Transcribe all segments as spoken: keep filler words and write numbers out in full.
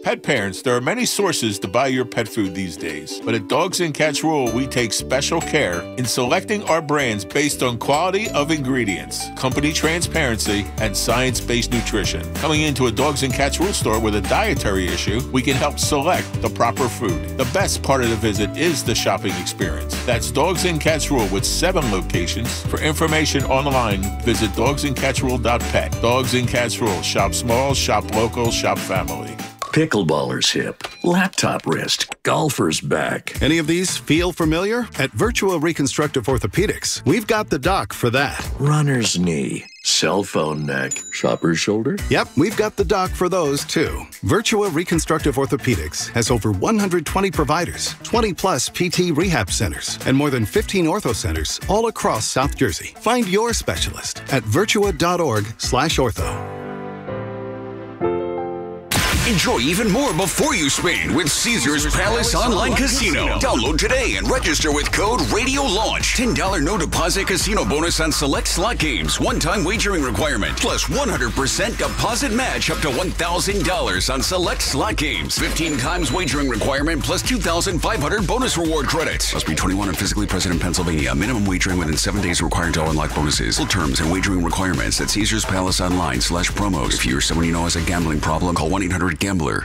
Pet parents, there are many sources to buy your pet food these days, but at Dogs and Cats Rule, we take special care in selecting our brands based on quality of ingredients, company transparency, and science-based nutrition. Coming into a Dogs and Cats Rule store with a dietary issue, we can help select the proper food. The best part of the visit is the shopping experience. That's Dogs and Cats Rule with seven locations. For information online, visit dogs and cats rule dot pet. Dogs and Cats Rule. Shop small, shop local, shop family. Pickleballer's hip, laptop wrist, golfer's back. Any of these feel familiar? At Virtua Reconstructive Orthopedics, we've got the doc for that. Runner's knee, cell phone neck, shopper's shoulder. Yep, we've got the doc for those too. Virtua Reconstructive Orthopedics has over one hundred twenty providers, twenty plus P T rehab centers, and more than fifteen ortho centers all across South Jersey. Find your specialist at virtua dot org slash ortho. Enjoy even more before you spin with Caesars Palace Online Casino. Download today and register with code RADIOLAUNCH. ten dollars no deposit casino bonus on select slot games. One-time wagering requirement. Plus one hundred percent deposit match up to one thousand dollars on select slot games. fifteen times wagering requirement plus two thousand five hundred bonus reward credits. Must be twenty-one and physically present in Pennsylvania. Minimum wagering within seven days required to unlock bonuses. Full terms and wagering requirements at Caesars Palace Online slash promos. If you or someone you know has a gambling problem, call one eight hundred gambler.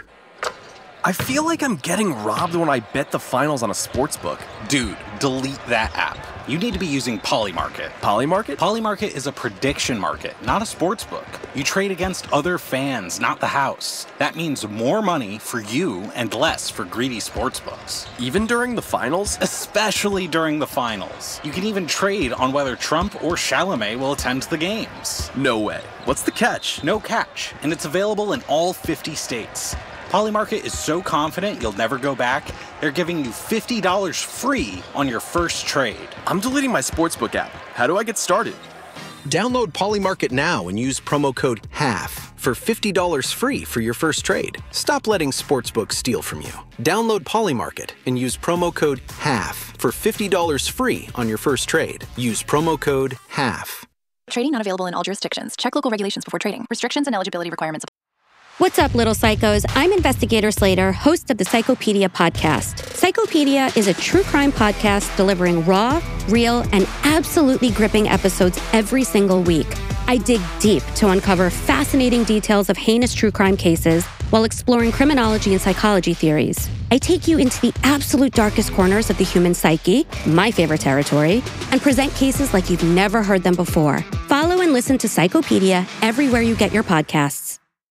I feel like I'm getting robbed when I bet the finals on a sports book. Dude, delete that app. You need to be using Polymarket. Polymarket? Polymarket is a prediction market, not a sports book. You trade against other fans, not the house. That means more money for you and less for greedy sports books. Even during the finals? Especially during the finals. You can even trade on whether Trump or Chalamet will attend the games. No way. What's the catch? No catch, and it's available in all fifty states. Polymarket is so confident you'll never go back, they're giving you fifty dollars free on your first trade. I'm deleting my sportsbook app. How do I get started? Download Polymarket now and use promo code HALF for fifty dollars free for your first trade. Stop letting sportsbooks steal from you. Download Polymarket and use promo code HALF for fifty dollars free on your first trade. Use promo code HALF. Trading not available in all jurisdictions. Check local regulations before trading. Restrictions and eligibility requirements apply. What's up, little psychos? I'm Investigator Slater, host of the Psychopedia podcast. Psychopedia is a true crime podcast delivering raw, real, and absolutely gripping episodes every single week. I dig deep to uncover fascinating details of heinous true crime cases while exploring criminology and psychology theories. I take you into the absolute darkest corners of the human psyche, my favorite territory, and present cases like you've never heard them before. Follow and listen to Psychopedia everywhere you get your podcasts.